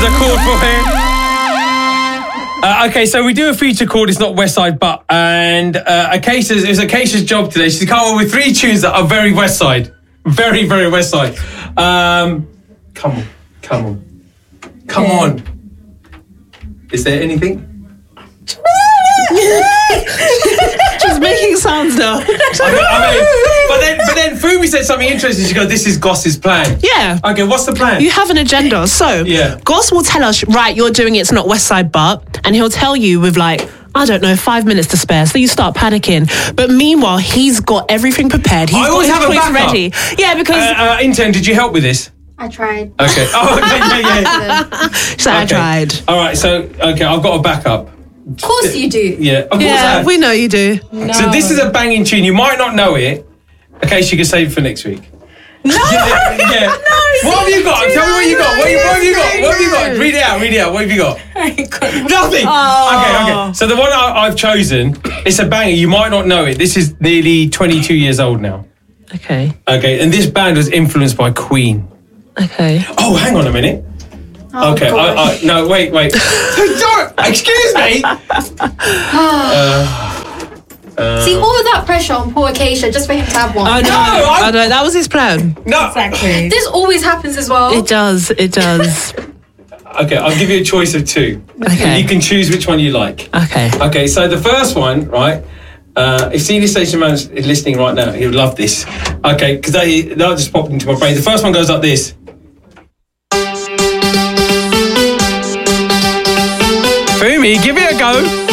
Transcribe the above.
is a chord for him. Okay, so we do a feature called It's Not West Side But, and it was Acacia's job today. She's come up with 3 tunes that are very West Side. Very, very West Side. Come on. Is there anything? She's making sounds now. But then Fumi said something interesting. She goes, "This is Goss's plan." Yeah. Okay, what's the plan? You have an agenda. So, Goss will tell us, right, you're doing It's Not West Side But, and he'll tell you with like, I don't know, 5 minutes to spare. So you start panicking. But meanwhile, he's got everything prepared. He's got his points ready. Yeah, because... intern, did you help with this? I tried. Okay. Oh, okay, yeah. So I tried. All right, so, okay, I've got a backup. Of course you do. Yeah, of course I have. We know you do. No. So this is a banging tune. You might not know it. Okay, so you can save it for next week. No! Yeah. What have you got? Tell me what you got. What have you got? Read it out. What have you got? Nothing. Okay. So the one I've chosen, it's a banger. You might not know it. This is nearly 22 years old now. Okay. And this band was influenced by Queen. Okay. Oh, hang on a minute. Oh, okay, no, wait. Excuse me. See, all of that pressure on poor Acacia just for him to have one. Oh, no. I know, that was his plan. No. Exactly. This always happens as well. It does. Okay, I'll give you a choice of 2. Okay. You can choose which one you like. Okay, so the first one, right? If Senior Station Man's listening right now, he would love this. Okay, because that just popped into my brain. The first one goes like this. Fumi, give it a go.